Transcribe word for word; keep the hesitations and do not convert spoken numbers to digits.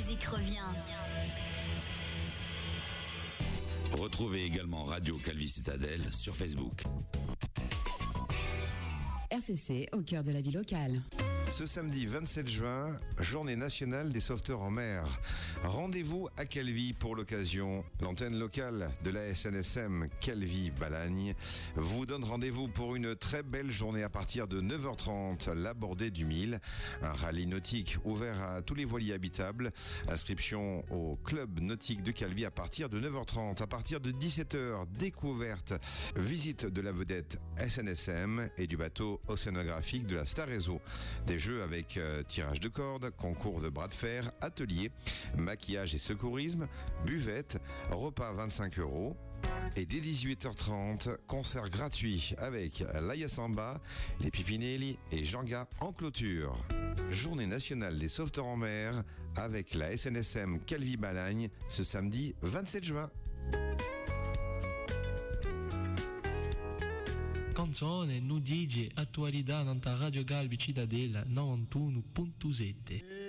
musique revient. Retrouvez également Radio Calvi Citadelle sur Facebook. R C C au cœur de la vie locale. Ce samedi vingt-sept juin, journée nationale des sauveteurs en mer. Rendez-vous à Calvi pour l'occasion. L'antenne locale de la S N S M Calvi-Balagne vous donne rendez-vous pour une très belle journée à partir de neuf heures trente, la bordée du Mille. Un rallye nautique ouvert à tous les voiliers habitables. Inscription au club nautique de Calvi à partir de neuf heures trente. À partir de dix-sept heures, découverte, visite de la vedette S N S M et du bateau océanographique de la Star Réseau. Des jeux avec euh, tirage de cordes, concours de bras de fer, atelier, maquillage et secourisme, buvette, repas vingt-cinq euros. Et dès dix-huit heures trente, concert gratuit avec Laïa Samba, les Pipinelli et Janga en clôture. Journée nationale des sauveteurs en mer avec la S N S M Calvi-Balagne ce samedi vingt-sept juin. Canzone, nu D J, attualità nanta Radio Calvi Citadella novantuno virgola sette.